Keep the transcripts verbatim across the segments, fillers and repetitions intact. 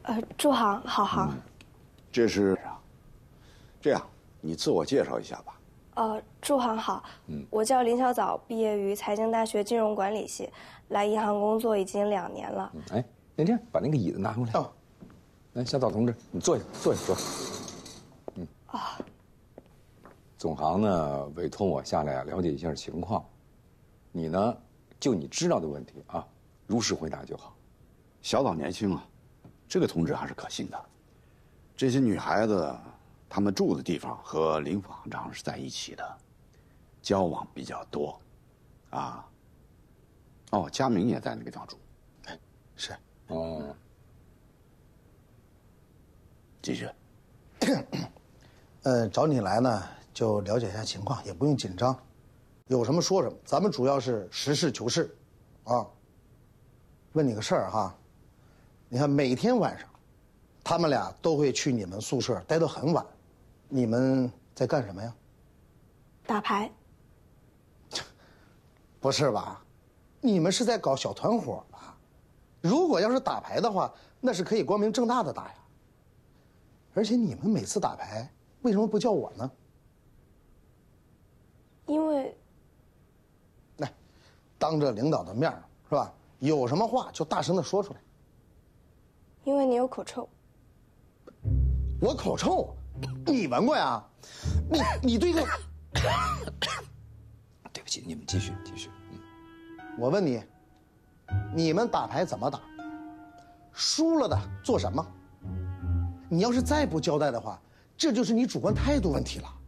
呃，祝航，郝航。 嗯、这是，这样，你自我介绍一下吧。 呃，祝航好，嗯，我叫林小枣，毕业于财经大学金融管理系，来银行工作已经两年了。 嗯、哎，那这样，把那个椅子拿过来。哦，来，小枣同志，你坐下，坐下，坐下。嗯。啊。总行呢委托我下来啊，了解一下情况。你呢，就你知道的问题啊，如实回答就好。 小枣年轻啊，这个同志还是可信的。这些女孩子。他们住的地方和林副行长是在一起的，交往比较多，啊。哦，佳明也在那个地方住， 哎，是， 哦。继续。 呃，找你来呢，就了解一下情况，也不用紧张，有什么说什么，咱们主要是实事求是，啊。问你个事儿哈，你看每天晚上，他们俩都会去你们宿舍待到很晚。你们在干什么呀？ 打牌。 不是吧？你们是在搞小团伙吧？如果要是打牌的话，那是可以光明正大的打呀。而且你们每次打牌，为什么不叫我呢？ 因为， 来，当着领导的面是吧？有什么话就大声的说出来。 因为你有口臭。 我口臭？你闻过呀？你你对这…… 对不起，你们继续继续。嗯， 我问你，你们打牌怎么打？输了的做什么？你要是再不交代的话，这就是你主观态度问题了。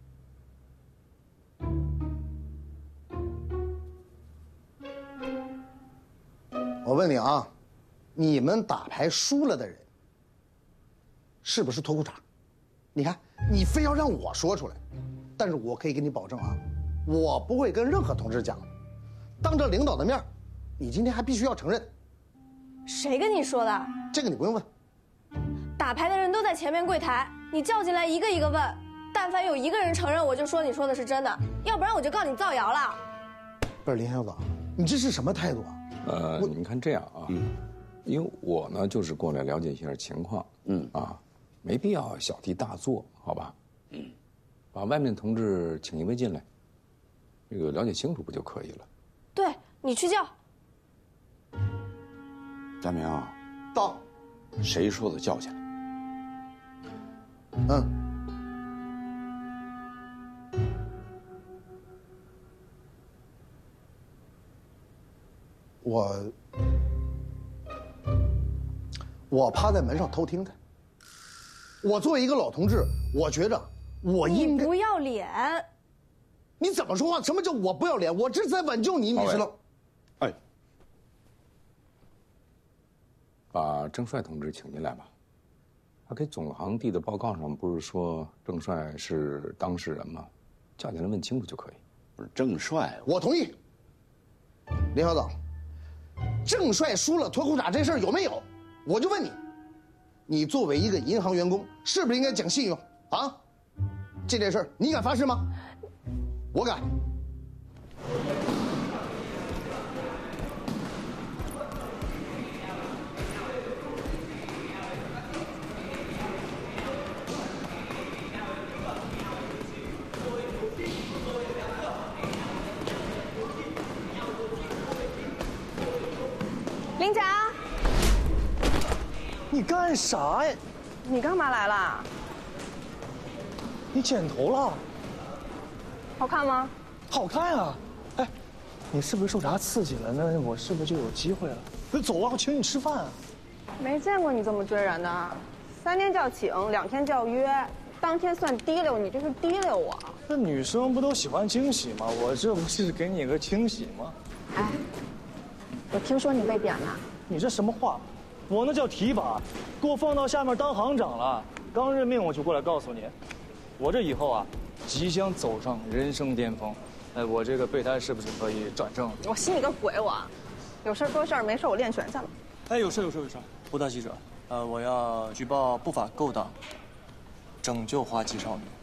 我问你啊，你们打牌输了的人，是不是脱裤衩？你看，你非要让我说出来，但是我可以给你保证啊，我不会跟任何同志讲。当着领导的面，你今天还必须要承认。 谁跟你说的？ 这个你不用问。 打牌的人都在前面柜台，你叫进来一个一个问，但凡有一个人承认，我就说你说的是真的，要不然我就告你造谣了。 不是林小枣，你这是什么态度啊？ 呃，你看这样啊，嗯，因为我呢就是过来了解一下情况，嗯啊。没必要小题大做，好吧？嗯，把外面的同志请一位进来，这个了解清楚不就可以了？ 对，你去叫。 佳明， 到。 谁说的叫进来？ 嗯。我我趴在门上偷听的。我作为一个老同志，我觉着我应该。 你不要脸！ 你怎么说话？什么叫我不要脸？我这是在挽救你，你知道？ 哎， 把郑帅同志请进来吧。他给总行递的报告上不是说郑帅是当事人吗？叫进来问清楚就可以。 不是郑帅， 我同意。林小枣，郑帅输了脱裤衩这事儿有没有？我就问你。你作为一个银行员工，是不是应该讲信用啊？这件事儿你敢发誓吗？我敢。 林佳。 你干啥呀？ 你干嘛来了？ 你剪头了？ 好看吗？ 好看啊！哎，你是不是受啥刺激了？那我是不是就有机会了？那走啊，我请你吃饭啊！ 没见过你这么追人的，三天叫请，两天叫约，当天算提溜，你这是提溜我。 那女生不都喜欢惊喜吗？我这不是给你个惊喜吗？ 哎，我听说你被贬了。 你这什么话？我那叫提拔，给我放到下面当行长了。刚任命我就过来告诉你，我这以后啊，即将走上人生巅峰。哎，我这个备胎是不是可以转正了？ 我信你个鬼！我有事说事儿，没事我练拳去了。 哎，有事有事有事，胡大记者，呃，我要举报不法勾当，拯救花季少女。